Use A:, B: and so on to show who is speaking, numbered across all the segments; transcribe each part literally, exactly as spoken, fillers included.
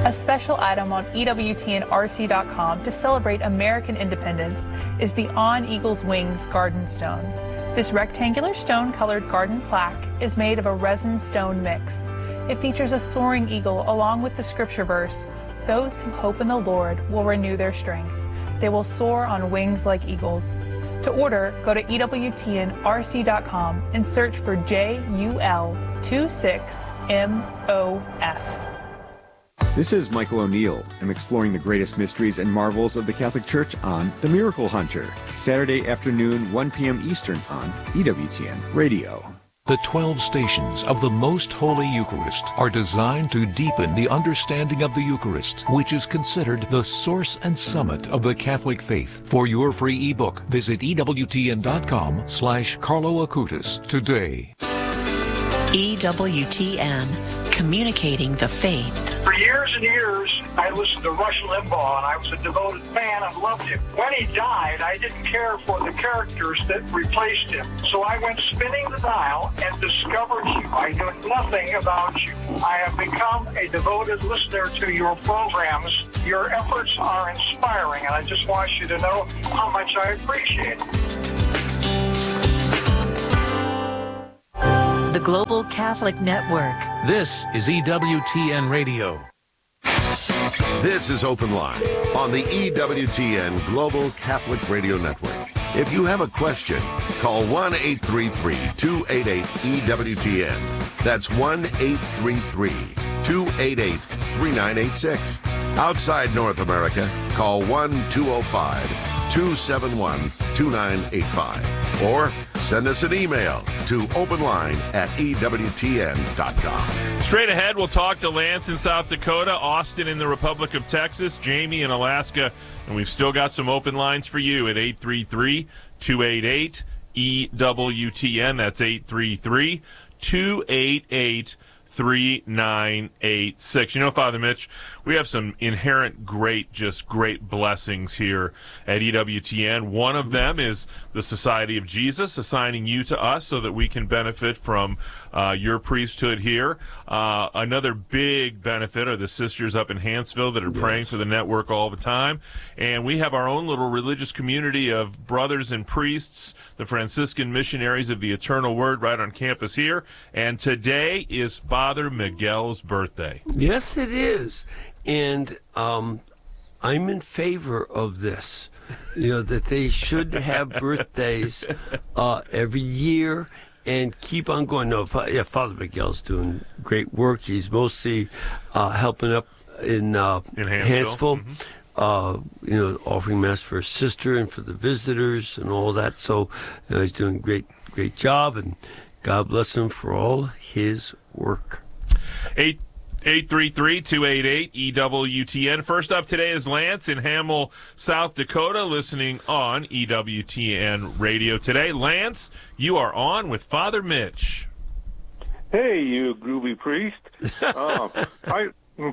A: A special item on E W T N R C dot com to celebrate American independence is the On Eagle's Wings Garden Stone. This rectangular stone-colored garden plaque is made of a resin stone mix. It features a soaring eagle along with the scripture verse, "Those who hope in the Lord will renew their strength. They will soar on wings like eagles." To order, go to E W T N R C dot com and search for J U L twenty-six M O F.
B: This is Michael O'Neill. I'm exploring the greatest mysteries and marvels of the Catholic Church on The Miracle Hunter, Saturday afternoon, one p.m. Eastern on E W T N Radio.
C: The twelve stations of the Most Holy Eucharist are designed to deepen the understanding of the Eucharist, which is considered the source and summit of the Catholic faith. For your free ebook, visit E W T N dot com slash Carlo Acutis today.
D: E W T N, communicating the faith.
E: For years and years, I listened to Rush Limbaugh, and I was a devoted fan and loved him. When he died, I didn't care for the characters that replaced him. So I went spinning the dial and discovered you. I knew nothing about you. I have become a devoted listener to your programs. Your efforts are inspiring, and I just want you to know how much I appreciate it.
D: The Global Catholic Network.
F: This is E W T N Radio.
G: This is Open Line on the E W T N Global Catholic Radio Network. If you have a question, call one eight three three, two eight eight, E W T N. That's one eight three three, two eight eight, three nine eight six. Outside North America, call one two zero five, two seven one, two nine eight five. Or send us an email to openline at E W T N dot com.
H: Straight ahead, we'll talk to Lance in South Dakota, Austin in the Republic of Texas, Jamie in Alaska, and we've still got some open lines for you at eight three three, two eight eight, E W T N. That's eight three three, two eight eight, three nine eight six. You know, Father Mitch, we have some inherent great, just great blessings here at E W T N. One of them is the Society of Jesus assigning you to us so that we can benefit from uh, your priesthood here. Uh, another big benefit are the sisters up in Hanceville that are yes. praying for the network all the time. And we have our own little religious community of brothers and priests, the Franciscan missionaries of the Eternal Word, right on campus here. And today is Father Miguel's birthday.
I: Yes, it is. And um, I'm in favor of this, you know, that they should have birthdays uh, every year and keep on going. No, yeah, Father Miguel's doing great work. He's mostly uh, helping up in, uh,
H: in Hanceville.
I: Hanceville. Mm-hmm. Uh, you know, offering Mass for his sister and for the visitors and all that. So you know, he's doing a great, great job, and God bless him for all his work.
H: Eight. eight three three, two eight eight, E W T N. First up today is Lance in Hamill, South Dakota, listening on E W T N Radio today. Lance, you are on with Father Mitch.
J: Hey, you groovy priest. uh, I,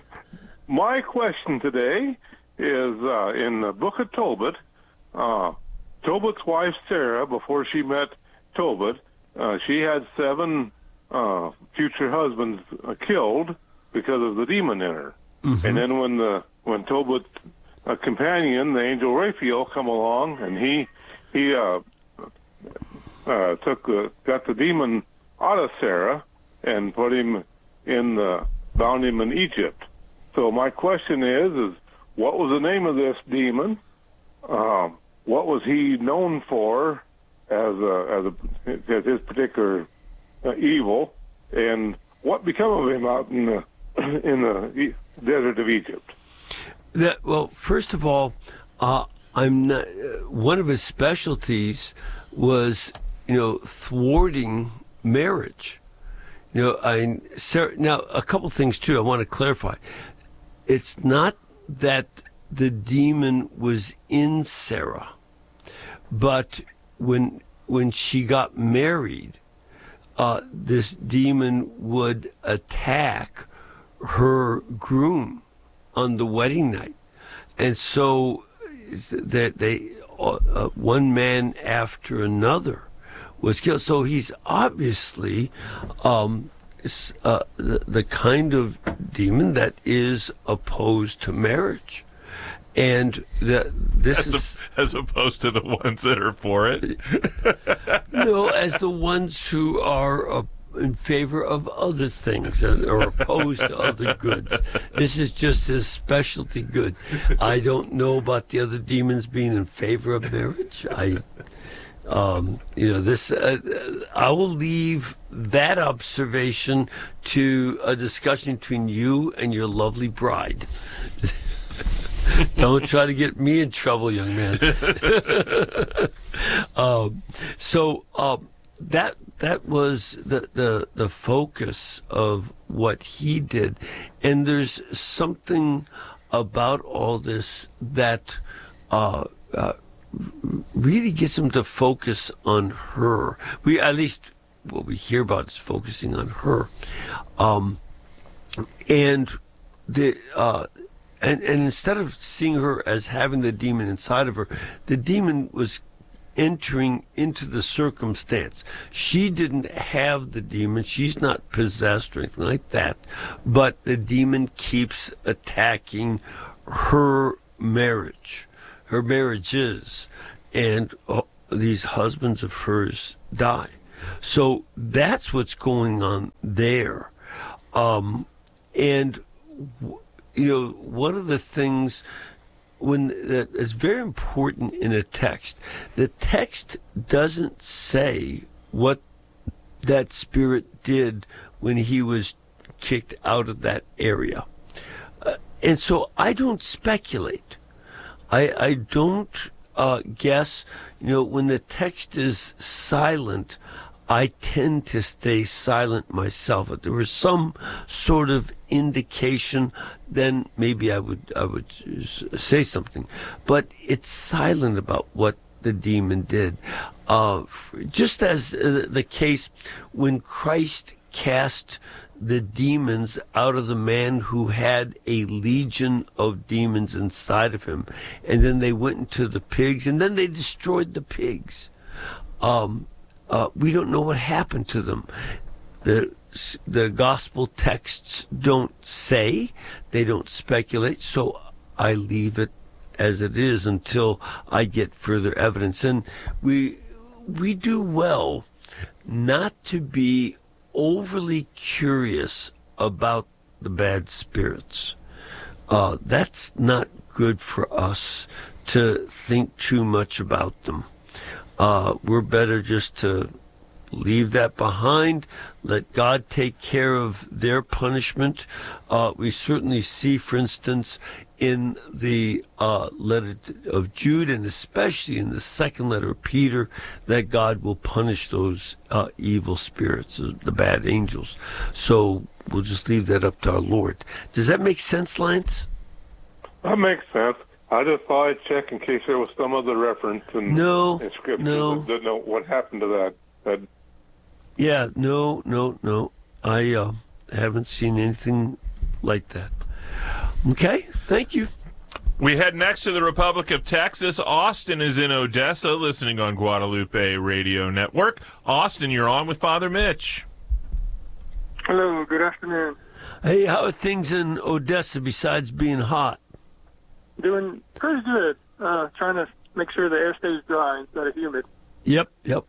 J: my question today is uh, in the book of Tobit. Uh, Tobit's wife, Sarah, before she met Tobit, uh, she had seven uh, future husbands uh, killed because of the demon in her. Mm-hmm. And then when the when Tobit's uh, companion, the angel Raphael, come along, and he he uh, uh, took the got the demon out of Sarah and put him in the bound him in Egypt. So my question is is what was the name of this demon? Uh, what was he known for as a, as, a, as his particular uh, evil? And what became of him out in the in the desert of Egypt?
I: That, well, first of all, uh, I'm not. Uh, one of his specialties was, you know, thwarting marriage. You know, I Sarah, now a couple things too. I want to clarify. It's not that the demon was in Sarah, but when when she got married, uh, this demon would attack her groom on the wedding night, and so that they uh, one man after another was killed. So he's obviously um, uh, the, the kind of demon that is opposed to marriage. And the, this
H: as
I: is...
H: A, as opposed to the ones that are for it?
I: No, as the ones who are uh, in favor of other things and are opposed to other goods. This is just his specialty good. I don't know about the other demons being in favor of marriage. I... Um, you know, this, uh, I will leave that observation to a discussion between you and your lovely bride. Don't try to get me in trouble, young man. um, so um, that that was the, the the focus of what he did, and there's something about all this that uh, uh, really gets him to focus on her. We at least what we hear about is focusing on her, um, and the uh, and and instead of seeing her as having the demon inside of her, the demon was entering into the circumstance. She didn't have the demon. She's not possessed or anything like that, but the demon keeps attacking her marriage. Her marriages, and uh, these husbands of hers die. So that's what's going on there. Um, and, you know, one of the things when that is very important in a text, the text doesn't say what that spirit did when he was kicked out of that area. Uh, and so I don't speculate. I, I don't uh, guess, you know, when the text is silent, I tend to stay silent myself. If there was some sort of indication, then maybe I would I would say something. But it's silent about what the demon did. Uh, just as uh, the case when Christ cast the demons out of the man who had a legion of demons inside of him, and then they went into the pigs, and then they destroyed the pigs. Um, uh, we don't know what happened to them. The the gospel texts don't say, they don't speculate, so I leave it as it is until I get further evidence. And we we do well not to be overly curious about the bad spirits. Uh, that's not good for us to think too much about them. Uh, we're better just to leave that behind, let God take care of their punishment. Uh, we certainly see, for instance, in the uh, letter of Jude, and especially in the second letter of Peter, that God will punish those uh, evil spirits, the bad angels. So we'll just leave that up to our Lord. Does that make sense, Lance?
J: That makes sense. I just thought I'd check in case there was some other reference in,
I: no,
J: in Scripture.
I: No,
J: that, know what happened to that. that
I: Yeah, no, no, no. I uh, haven't seen anything like that. Okay, thank you.
H: We head next to the Republic of Texas. Austin is in Odessa, listening on Guadalupe Radio Network. Austin, you're on with Father Mitch.
K: Hello, good afternoon.
I: Hey, how are things in Odessa besides being hot?
K: Doing pretty good. Uh, trying to make sure the air stays dry instead of humid.
I: Yep, yep.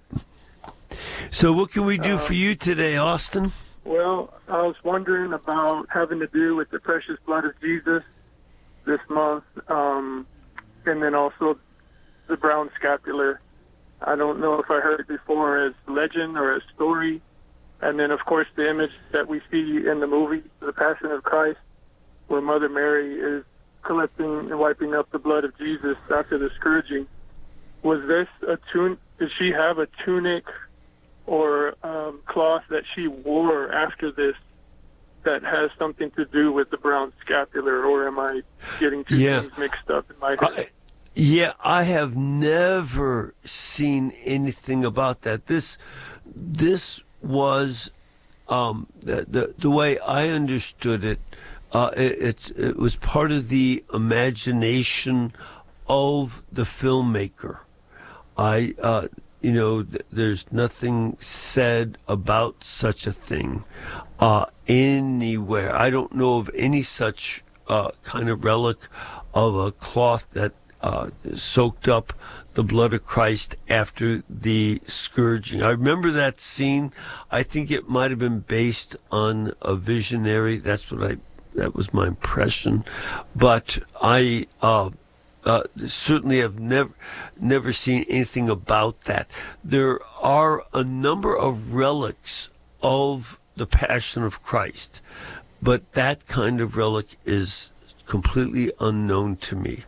I: So what can we do uh, for you today, Austin?
K: Well, I was wondering about having to do with the precious blood of Jesus this month, um, and then also the brown scapular. I don't know if I heard it before as legend or as story. And then, of course, the image that we see in the movie, The Passion of Christ, where Mother Mary is collecting and wiping up the blood of Jesus after the scourging. Was this a tun? Did she have a tunic or um, cloth that she wore after this that has something to do with the brown scapular, or am I getting two
I: yeah.
K: things mixed up in my head?
I: I, yeah, I have never seen anything about that. This, this was um, the, the the way I understood it. Uh, it, it's it was part of the imagination of the filmmaker. I uh, you know, th- there's nothing said about such a thing uh, anywhere. I don't know of any such uh, kind of relic of a cloth that uh, soaked up the blood of Christ after the scourging. I remember that scene. I think it might have been based on a visionary. That's what I, that was my impression. But I uh, uh, certainly have never, never seen anything about that. There are a number of relics of the Passion of Christ, but that kind of relic is completely unknown to me.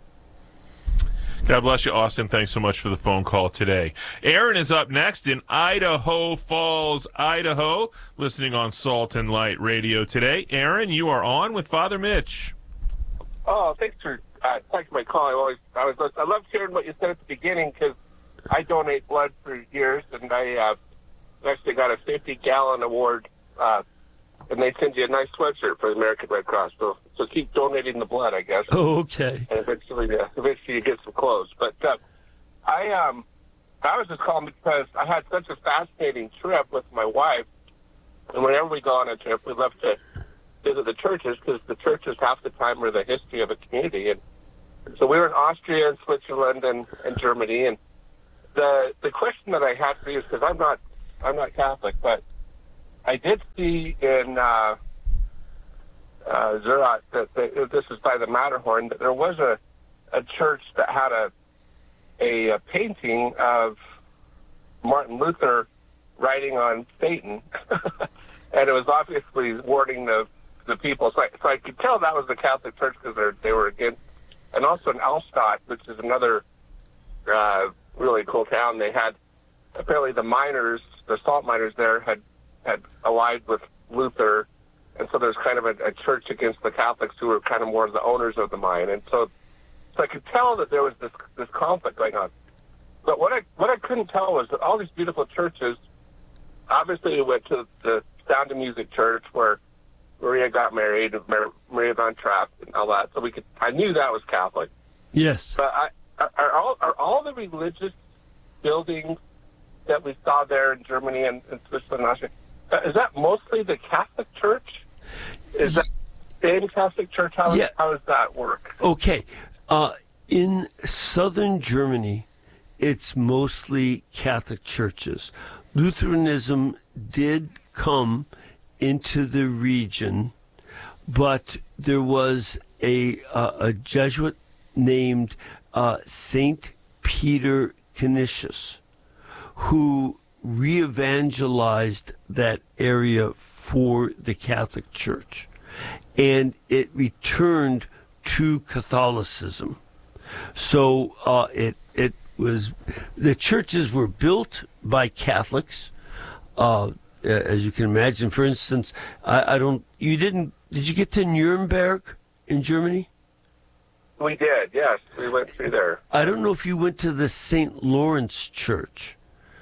H: God bless you, Austin. Thanks so much for the phone call today. Aaron is up next in Idaho Falls, Idaho, listening on Salt and Light Radio today. Aaron, you are on with Father Mitch.
L: Oh, thanks for uh, taking my call. I always, I was, I loved hearing what you said at the beginning because I donate blood for years, and I uh, actually got a fifty gallon award, uh, and they send you a nice sweatshirt for the American Red Cross. So, so keep donating the blood, I guess.
I: Oh, okay.
L: And eventually, uh, eventually you get some clothes. But uh, I, um, I was just calling because I had such a fascinating trip with my wife, and whenever we go on a trip, we love to visit the churches because the churches half the time are the history of a community. And so we were in Austria and Switzerland and, and Germany. And the the question that I had for you is because I'm not I'm not Catholic, but I did see in uh, uh, Zurich that the, this is by the Matterhorn that there was a, a church that had a, a a painting of Martin Luther writing on Satan, and it was obviously warning the the people. So I, so I could tell that was the Catholic Church because they were against. And also in Alstadt, which is another uh, really cool town, they had apparently the miners, the salt miners there had had allied with Luther, and so there's kind of a, a church against the Catholics who were kind of more the owners of the mine, and so so I could tell that there was this this conflict going on. But what I what I couldn't tell was that all these beautiful churches. Obviously, we went to the Sound of Music Church where Maria got married, Maria von Trapp, and all that. So we could, I knew that was Catholic.
I: Yes.
L: But I, are all are all the religious buildings that we saw there in Germany and, and Switzerland and Austria, is that mostly the Catholic Church? Is that the same Catholic Church? How,
I: yeah.
L: how does that work?
I: Okay. Uh, in southern Germany, it's mostly Catholic churches. Lutheranism did come into the region, but there was a uh, a Jesuit named uh, Saint Peter Canisius who re-evangelized that area for the Catholic Church, and it returned to Catholicism. So uh, it it was the churches were built by Catholics. Uh, As you can imagine, for instance, I, I don't. You didn't. Did you get to Nuremberg in Germany?
L: We did. Yes, we went through there.
I: I don't know if you went to the Saint Lawrence Church,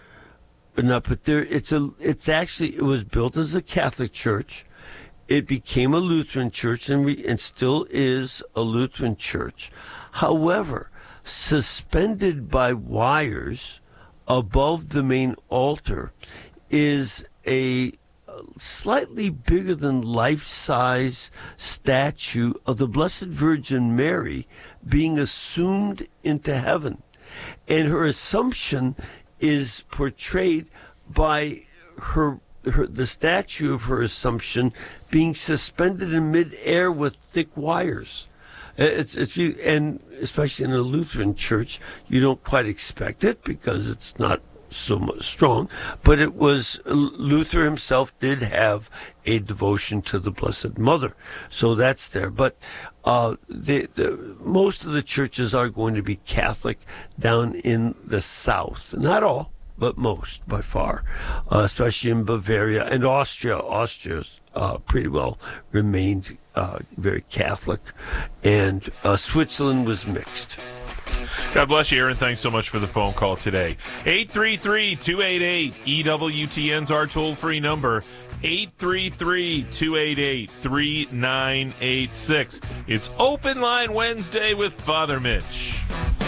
I: or not. But there, it's a. It's actually. It was built as a Catholic church. It became a Lutheran church, and re, and still is a Lutheran church. However, suspended by wires above the main altar is a slightly bigger than life-size statue of the Blessed Virgin Mary being assumed into heaven. And her assumption is portrayed by her, her the statue of her assumption being suspended in midair with thick wires. It's, it's and especially in a Lutheran church, you don't quite expect it because it's not so much strong, but it was Luther himself did have a devotion to the Blessed Mother, so that's there. But uh, the, the, most of the churches are going to be Catholic down in the south. Not all, but most by far, uh, especially in Bavaria and Austria. Austria's uh, pretty well remained uh, very Catholic, and uh, Switzerland was mixed.
H: God bless you, Aaron. Thanks so much for the phone call today. eight three three, two eight eight, E W T N's our toll-free number. eight three three, two eight eight, three nine eight six. It's Open Line Wednesday with Father Mitch.